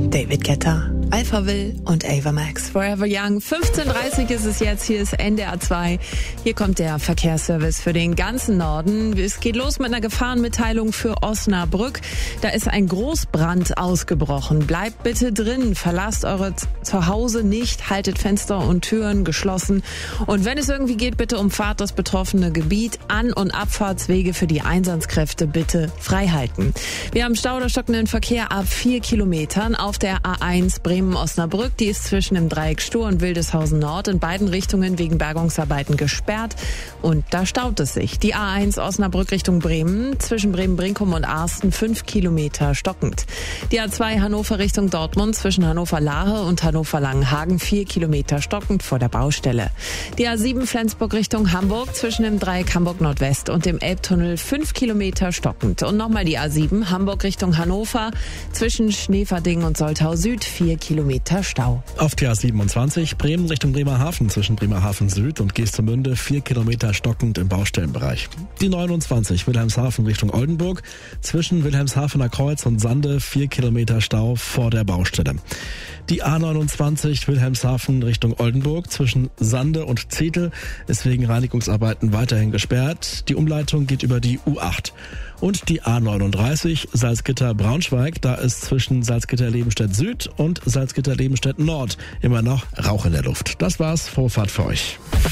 David Guetta, Alpha Will und Ava Max, Forever Young. 15:30 ist es jetzt, hier ist NDR 2. Hier kommt der Verkehrsservice für den ganzen Norden. Es geht los mit einer Gefahrenmitteilung für Osnabrück. Da ist ein Großbrand ausgebrochen. Bleibt bitte drin, verlasst eure Zuhause nicht, haltet Fenster und Türen geschlossen. Und wenn es irgendwie geht, bitte umfahrt das betroffene Gebiet. An- und Abfahrtswege für die Einsatzkräfte bitte frei halten. Wir haben Stau oder stockenden Verkehr ab 4 Kilometern auf der A1 Bremen-Osnabrück. Die ist zwischen dem Dreieck Stur und Wildeshausen Nord in beiden Richtungen wegen Bergungsarbeiten gesperrt. Und da staut es sich. Die A1 Osnabrück Richtung Bremen, zwischen Bremen-Brinkum und Arsten 5 Kilometer stockend. Die A2 Hannover Richtung Dortmund, zwischen Hannover-Lahe und Hannover-Langenhagen 4 Kilometer stockend vor der Baustelle. Die A7 Flensburg Richtung Hamburg, zwischen dem Dreieck Hamburg Nordwest und dem Elbtunnel 5 Kilometer stockend. Und nochmal die A7 Hamburg Richtung Hannover, zwischen Schneverding und Soltau Süd 4 Kilometer Stau. Auf der A27 Bremen Richtung Bremerhaven, zwischen Bremerhaven Süd und Geestemünde 4 Kilometer stockend im Baustellenbereich. Die 29 Wilhelmshaven Richtung Oldenburg, zwischen Wilhelmshavener Kreuz und Sande 4 Kilometer Stau vor der Baustelle. Die A29 Wilhelmshaven Richtung Oldenburg, zwischen Sande und Zetel ist wegen Reinigungsarbeiten weiterhin gesperrt. Die Umleitung geht über die U8. Und die A39 Salzgitter-Braunschweig, da ist zwischen Salzgitter-Lebenstedt Süd und Salzgitter-Lebenstedt Nord immer noch Rauch in der Luft. Das war's, Vorfahrt für euch.